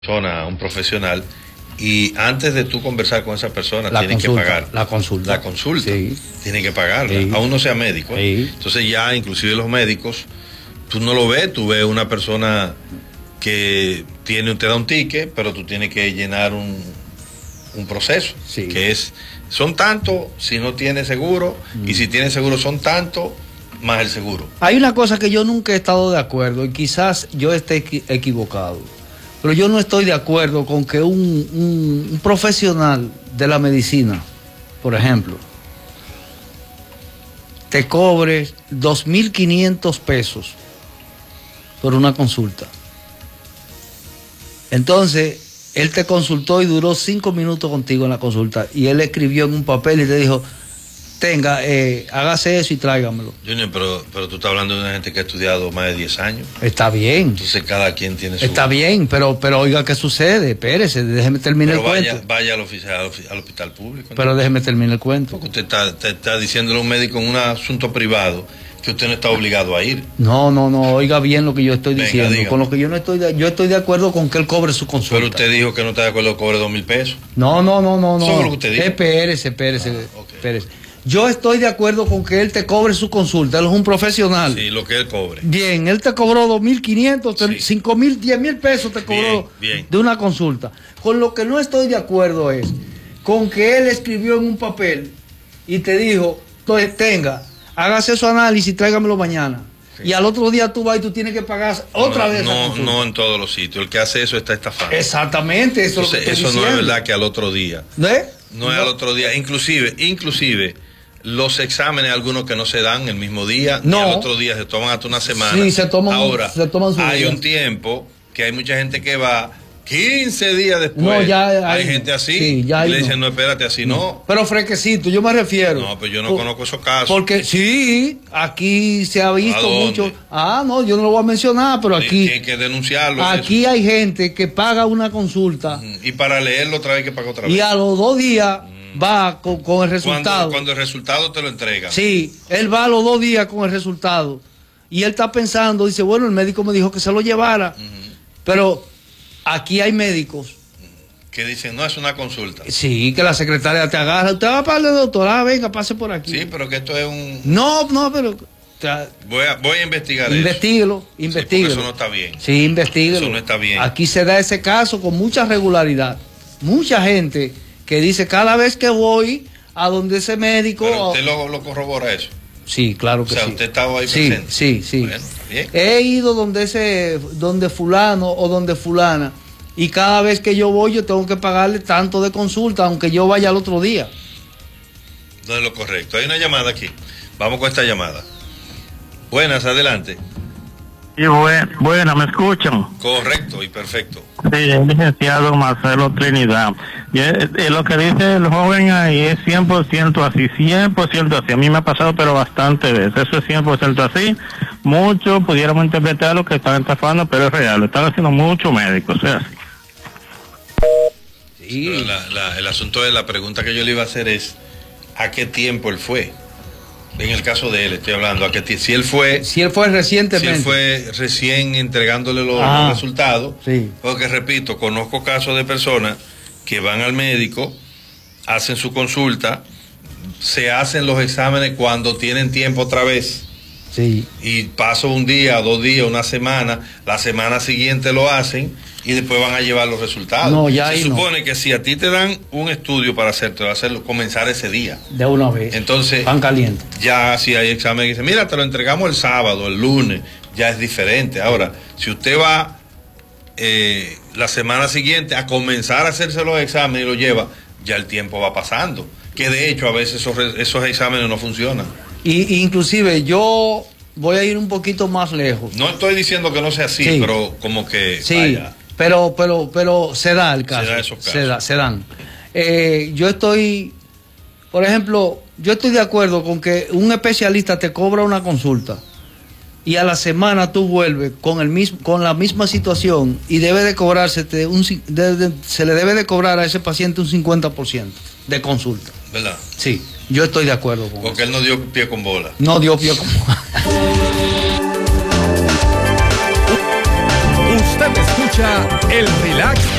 persona, un profesional, y antes de tú conversar con esa persona, tienes que pagar. La consulta. La consulta. Sí. Tienes que pagarla, Sí. aún no sea médico. Sí. Entonces ya, inclusive los médicos, tú no lo ves, tú ves una persona que te da un ticket, pero tú tienes que llenar un proceso, Sí. que son tantos si no tienes seguro, y si tienes seguro son tantos más el seguro. Hay una cosa que yo nunca he estado de acuerdo, y quizás yo esté equivocado, pero yo no estoy de acuerdo con que un profesional de la medicina, por ejemplo, te cobre 2.500 pesos por una consulta. Entonces, él te consultó y duró 5 minutos contigo en la consulta, y él escribió en un papel y te dijo, tenga, hágase eso y tráigamelo. Junior, pero tú estás hablando de una gente que ha estudiado más de 10 años. Está bien. Entonces cada quien tiene su... Está bien, pero oiga, ¿qué sucede? Espérese, déjeme terminar el cuento. Vaya al hospital público. ¿No? Pero déjeme terminar el cuento. Porque usted está diciéndole a un médico en un asunto privado que usted no está obligado a ir. No, oiga bien lo que yo estoy diciendo. Dígame. Con lo que yo estoy de acuerdo con que él cobre su consulta. Pero usted dijo que no está de acuerdo que cobre 2.000 pesos. No. Eso es lo que usted dijo. Espérese. Okay. Espérese. Yo estoy de acuerdo con que él te cobre su consulta, él es un profesional. Sí, lo que él cobre. Bien, él te cobró 2.500, Sí. 5.000, 10.000 pesos te cobró Bien. de una consulta. Con lo que no estoy de acuerdo es con que él escribió en un papel y te dijo, entonces tenga, hágase su análisis y tráigamelo mañana. Sí. Y al otro día tú vas y tú tienes que pagar otra vez esa consulta. No en todos los sitios. El que hace eso está estafando. Exactamente, eso Entonces, es lo que estoy eso no diciendo. es verdad que al otro día. No es al otro día. Inclusive, los exámenes, algunos que no se dan el mismo día, No. y al otro día se toman hasta una semana. Sí, se toman su hay día. un tiempo que hay mucha gente que va 15 días después. No, ya hay gente así. Sí, ya y le no. dicen, no, espérate, así no. Pero fresquecito, yo me refiero. No, pero yo no conozco esos casos. Porque sí, aquí se ha visto dónde? mucho. No, yo no lo voy a mencionar, pero aquí. Hay que denunciarlo. Aquí hay gente que paga una consulta Y para leerlo otra vez hay que pagar otra vez. y a los 2 días va con el resultado. Cuando el resultado te lo entrega. Sí, él va a los 2 días con el resultado. Y él está pensando, dice, bueno, el médico me dijo que se lo llevara. Pero aquí hay médicos. Que dicen, no, es una consulta. Sí, que la secretaria te agarra. Usted va para el doctor, venga, pase por aquí. Sí, pero que esto es un... No, pero... Voy a investigar Investíguelo. Sí, porque eso no está bien. Sí, investíguelo. Eso no está bien. Aquí se da ese caso con mucha regularidad. Mucha gente que dice, cada vez que voy a donde ese médico... Pero usted lo corrobora eso. Sí, claro que sí. O sea, usted estaba ahí presente. Sí. Bueno, bien. He ido donde fulano o donde fulana, y cada vez que yo voy yo tengo que pagarle tanto de consulta, aunque yo vaya al otro día. No es lo correcto. Hay una llamada aquí. Vamos con esta llamada. Buenas, adelante. Sí, buena, ¿me escuchan? Correcto y perfecto. Sí, el licenciado Marcelo Trinidad. Y lo que dice el joven ahí es 100% así, 100% así. A mí me ha pasado, pero bastante veces. Eso es 100% así. Muchos pudiéramos interpretar lo que están estafando, pero es real. Lo están haciendo muchos médicos, es así. Sí. Pero el asunto de la pregunta que yo le iba a hacer es, ¿a qué tiempo él fue? En el caso de él, estoy hablando, si él fue recientemente. Si él fue recién entregándole los resultados, sí. Porque repito, conozco casos de personas que van al médico, hacen su consulta, se hacen los exámenes cuando tienen tiempo otra vez. Sí. Y paso un día, 2 días, una semana, la semana siguiente lo hacen y después van a llevar los resultados. No, ya se supone que si a ti te dan un estudio para hacerlo, comenzar ese día. De una vez. Entonces, pan caliente. Ya si hay examen que dice, mira, te lo entregamos el sábado, el lunes, ya es diferente. Ahora, si usted va la semana siguiente a comenzar a hacerse los exámenes y lo lleva, ya el tiempo va pasando. Que de hecho a veces esos exámenes no funcionan. Y inclusive yo voy a ir un poquito más lejos. No estoy diciendo que no sea así, sí. Pero como que sí, vaya. Pero se da el caso. Se da esos casos. Se dan. Yo estoy, por ejemplo, de acuerdo con que un especialista te cobra una consulta y a la semana tú vuelves con la misma situación y debe de cobrarse se le debe de cobrar a ese paciente un 50% de consulta. ¿Verdad? Sí, yo estoy de acuerdo con Porque él no dio pie con bola. No dio pie con bola. Ustedes escucha El Relax